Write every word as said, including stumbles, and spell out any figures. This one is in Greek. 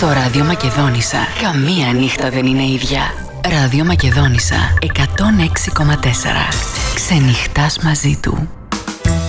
Στο Ράδιο Μακεδόνισσα καμία νύχτα δεν είναι ίδια. Ράδιο Μακεδόνισσα εκατόν έξι κόμμα τέσσερα. Ξενυχτάς μαζί του.